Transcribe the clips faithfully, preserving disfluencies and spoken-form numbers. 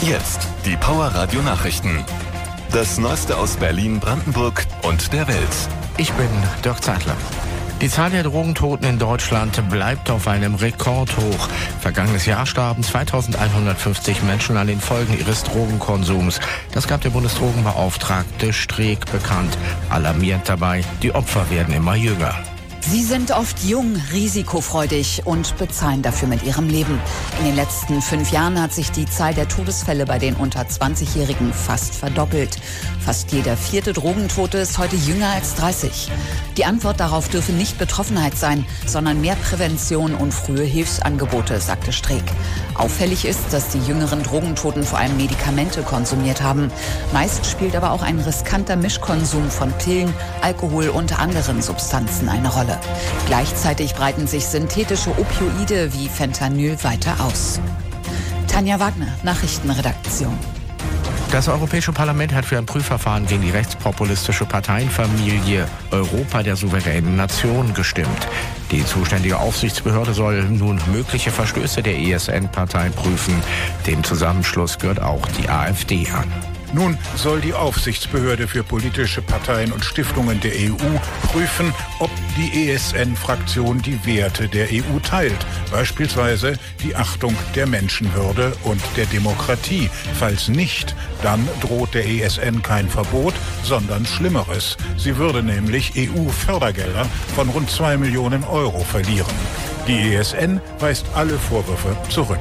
Jetzt die Power Radio Nachrichten. Das Neueste aus Berlin, Brandenburg und der Welt. Ich bin Dirk Zeitler. Die Zahl der Drogentoten in Deutschland bleibt auf einem Rekordhoch. Vergangenes Jahr starben zweitausendeinhundertfünfzig Menschen an den Folgen ihres Drogenkonsums. Das gab der Bundesdrogenbeauftragte Streeck bekannt. Alarmierend dabei, die Opfer werden immer jünger. Sie sind oft jung, risikofreudig und bezahlen dafür mit ihrem Leben. In den letzten fünf Jahren hat sich die Zahl der Todesfälle bei den unter zwanzigjährigen fast verdoppelt. Fast jeder vierte Drogentote ist heute jünger als dreißig. Die Antwort darauf dürfe nicht Betroffenheit sein, sondern mehr Prävention und frühe Hilfsangebote, sagte Streeck. Auffällig ist, dass die jüngeren Drogentoten vor allem Medikamente konsumiert haben. Meist spielt aber auch ein riskanter Mischkonsum von Pillen, Alkohol und anderen Substanzen eine Rolle. Gleichzeitig breiten sich synthetische Opioide wie Fentanyl weiter aus. Tanja Wagner, Nachrichtenredaktion. Das Europäische Parlament hat für ein Prüfverfahren gegen die rechtspopulistische Parteienfamilie Europa der souveränen Nation gestimmt. Die zuständige Aufsichtsbehörde soll nun mögliche Verstöße der E S N-Partei prüfen. Dem Zusammenschluss gehört auch die AfD an. Nun soll die Aufsichtsbehörde für politische Parteien und Stiftungen der E U prüfen, ob die E S N-Fraktion die Werte der E U teilt, beispielsweise die Achtung der Menschenwürde und der Demokratie. Falls nicht, dann droht der E S N kein Verbot, sondern Schlimmeres. Sie würde nämlich E U-Fördergelder von rund zwei Millionen Euro verlieren. Die E S N weist alle Vorwürfe zurück.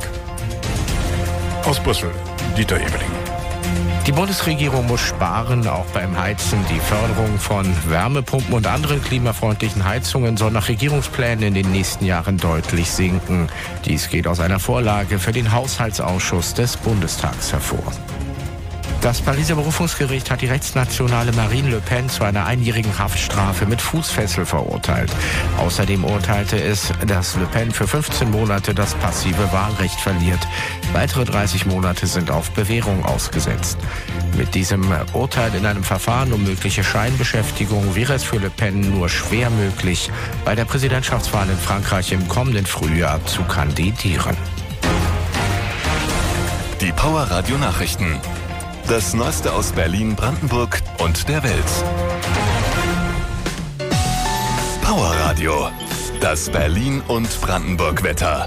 Aus Brüssel, Dieter Ebeling. Die Bundesregierung muss sparen, auch beim Heizen. Die Förderung von Wärmepumpen und anderen klimafreundlichen Heizungen soll nach Regierungsplänen in den nächsten Jahren deutlich sinken. Dies geht aus einer Vorlage für den Haushaltsausschuss des Bundestags hervor. Das Pariser Berufungsgericht hat die rechtsnationale Marine Le Pen zu einer einjährigen Haftstrafe mit Fußfessel verurteilt. Außerdem urteilte es, dass Le Pen für fünfzehn Monate das passive Wahlrecht verliert. Weitere dreißig Monate sind auf Bewährung ausgesetzt. Mit diesem Urteil in einem Verfahren um mögliche Scheinbeschäftigung wäre es für Le Pen nur schwer möglich, bei der Präsidentschaftswahl in Frankreich im kommenden Frühjahr zu kandidieren. Die Power Radio Nachrichten. Das Neueste aus Berlin, Brandenburg und der Welt. Power Radio. Das Berlin und Brandenburg Wetter.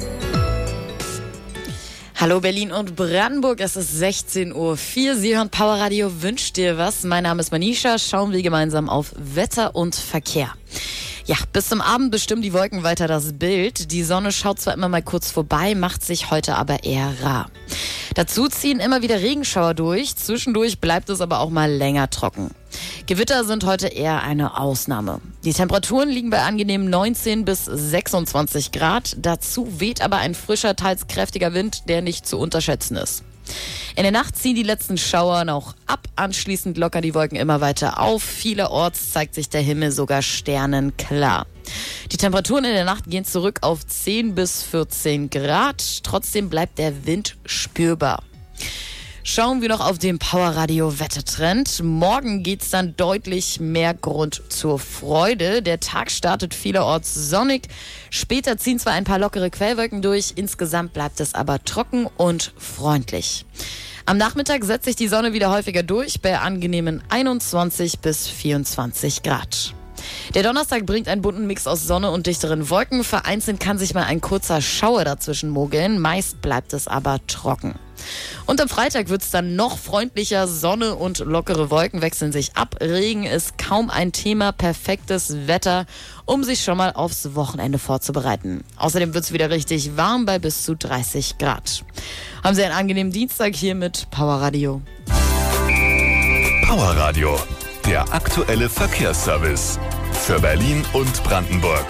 Hallo Berlin und Brandenburg, es ist sechzehn Uhr vier. Sie hören Power Radio, wünscht dir was? Mein Name ist Manisha, schauen wir gemeinsam auf Wetter und Verkehr. Ja, bis zum Abend bestimmen die Wolken weiter das Bild. Die Sonne schaut zwar immer mal kurz vorbei, macht sich heute aber eher rar. Dazu ziehen immer wieder Regenschauer durch, zwischendurch bleibt es aber auch mal länger trocken. Gewitter sind heute eher eine Ausnahme. Die Temperaturen liegen bei angenehmen neunzehn bis sechsundzwanzig Grad. Dazu weht aber ein frischer, teils kräftiger Wind, der nicht zu unterschätzen ist. In der Nacht ziehen die letzten Schauer noch ab, anschließend lockern die Wolken immer weiter auf. Vielerorts zeigt sich der Himmel sogar sternenklar. Die Temperaturen in der Nacht gehen zurück auf zehn bis vierzehn Grad. Trotzdem bleibt der Wind spürbar. Schauen wir noch auf den Power Radio Wettertrend. Morgen geht's dann deutlich mehr Grund zur Freude. Der Tag startet vielerorts sonnig. Später ziehen zwar ein paar lockere Quellwolken durch, insgesamt bleibt es aber trocken und freundlich. Am Nachmittag setzt sich die Sonne wieder häufiger durch bei angenehmen einundzwanzig bis vierundzwanzig Grad. Der Donnerstag bringt einen bunten Mix aus Sonne und dichteren Wolken. Vereinzelt kann sich mal ein kurzer Schauer dazwischen mogeln. Meist bleibt es aber trocken. Und am Freitag wird es dann noch freundlicher. Sonne und lockere Wolken wechseln sich ab. Regen ist kaum ein Thema. Perfektes Wetter, um sich schon mal aufs Wochenende vorzubereiten. Außerdem wird es wieder richtig warm bei bis zu dreißig Grad. Haben Sie einen angenehmen Dienstag hier mit Power Radio. Power Radio, der aktuelle Verkehrsservice für Berlin und Brandenburg.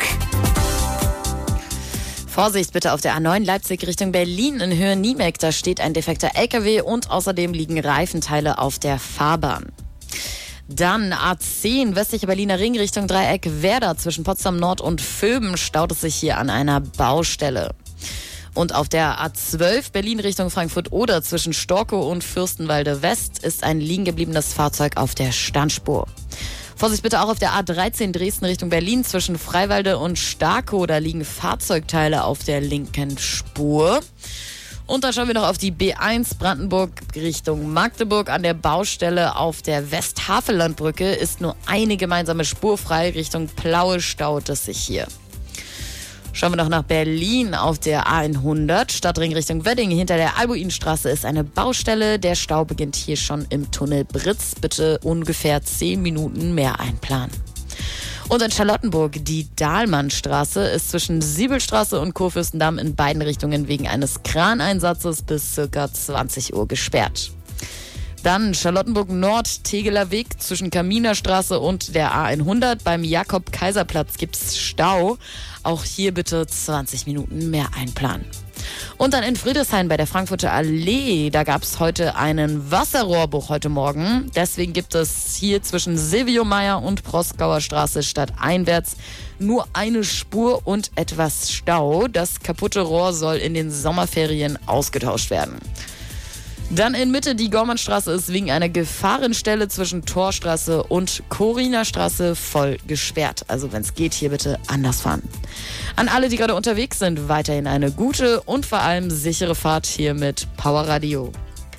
Vorsicht bitte auf der A neun Leipzig Richtung Berlin in Höhe Niemeck. Da steht ein defekter L K W und außerdem liegen Reifenteile auf der Fahrbahn. Dann A zehn westliche Berliner Ring Richtung Dreieck Werder. Zwischen Potsdam Nord und Vöben staut es sich hier an einer Baustelle. Und auf der A zwölf Berlin Richtung Frankfurt-Oder zwischen Storkow und Fürstenwalde West ist ein liegen gebliebenes Fahrzeug auf der Standspur. Vorsicht bitte auch auf der A dreizehn Dresden Richtung Berlin zwischen Freiwalde und Starkow. Da liegen Fahrzeugteile auf der linken Spur. Und dann schauen wir noch auf die B eins Brandenburg Richtung Magdeburg. An der Baustelle auf der Westhavellandbrücke ist nur eine gemeinsame Spur frei. Richtung Plaue staut es sich hier. Schauen wir noch nach Berlin auf der A hundert, Stadtring Richtung Wedding. Hinter der Albuinstraße ist eine Baustelle. Der Stau beginnt hier schon im Tunnel Britz. Bitte ungefähr zehn Minuten mehr einplanen. Und in Charlottenburg, die Dahlmannstraße ist zwischen Siebelstraße und Kurfürstendamm in beiden Richtungen wegen eines Kraneinsatzes bis ca. zwanzig Uhr gesperrt. Dann Charlottenburg Nord, Tegeler Weg zwischen Kaminerstraße und der A hundert. Beim Jakob-Kaiser-Platz gibt's Stau. Auch hier bitte zwanzig Minuten mehr einplanen. Und dann in Friedrichshain bei der Frankfurter Allee, da gab es heute einen Wasserrohrbruch heute Morgen. Deswegen gibt es hier zwischen Silvio-Meyer und Proskauer Straße stadteinwärts nur eine Spur und etwas Stau. Das kaputte Rohr soll in den Sommerferien ausgetauscht werden. Dann in Mitte, die Gormannstraße ist wegen einer Gefahrenstelle zwischen Torstraße und Chorinerstraße voll gesperrt. Also wenn es geht, hier bitte anders fahren. An alle, die gerade unterwegs sind, weiterhin eine gute und vor allem sichere Fahrt hier mit Power Radio.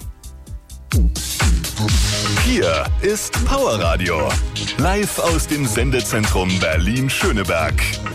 Hier ist Power Radio. Live aus dem Sendezentrum Berlin-Schöneberg.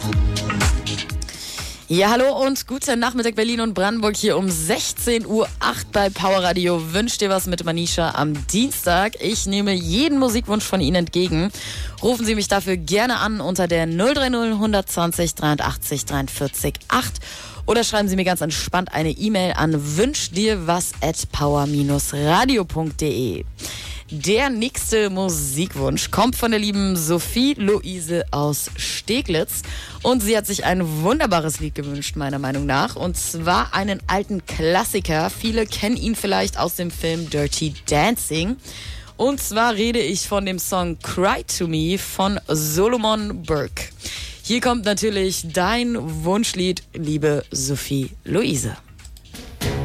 Ja, hallo und guten Nachmittag Berlin und Brandenburg hier um sechzehn Uhr acht bei Power Radio. Wünscht dir was mit Manisha am Dienstag. Ich nehme jeden Musikwunsch von Ihnen entgegen. Rufen Sie mich dafür gerne an unter der null drei null eins zwei null dreiundachtzig dreiundvierzig acht oder schreiben Sie mir ganz entspannt eine E-Mail an wünschdirwas at power radio punkt de. Der nächste Musikwunsch kommt von der lieben Sophie Luise aus Steglitz und sie hat sich ein wunderbares Lied gewünscht, meiner Meinung nach, und zwar einen alten Klassiker. Viele kennen ihn vielleicht aus dem Film Dirty Dancing und zwar rede ich von dem Song Cry to Me von Solomon Burke. Hier kommt natürlich dein Wunschlied, liebe Sophie Luise.